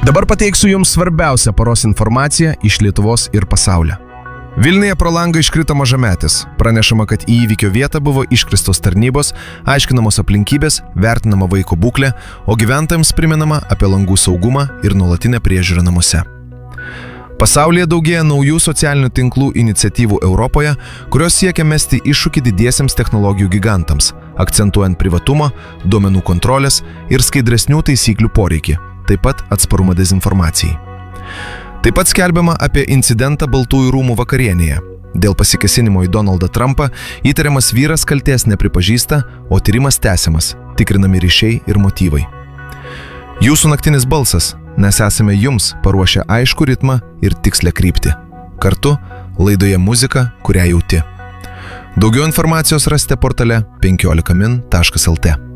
Dabar pateiksiu jums svarbiausią paros informaciją iš Lietuvos ir pasaulio. Vilniuje pro langą iškrito mažametis. Pranešama, kad į įvykio vietą buvo iškristos tarnybos, aiškinamos aplinkybės, vertinama vaiko būklė, o gyventojams priminama apie langų saugumą ir nuolatinę priežiūrą namuose. Pasaulyje daugėja naujų socialinių tinklų iniciatyvų Europoje, kurios siekia mesti iššūkį didiesiems technologijų gigantams, akcentuojant privatumą, duomenų kontrolės ir skaidresnių taisyklių poreikį, taip pat atsparumą dezinformacijai. Taip pat skelbiama apie incidentą Baltųjų rūmų vakarienėje. Dėl pasikesinimo į Donaldą Trumpą įtariamas vyras kaltės nepripažįsta, o tyrimas tęsiamas, tikrinami ryšiai ir motyvai. Jūsų naktinis balsas, nes esame jums paruošę aiškų ritmą ir tikslę kryptį. Kartu laidoje muzika, kurią jauti. Daugiau informacijos rasite portale 15min.lt.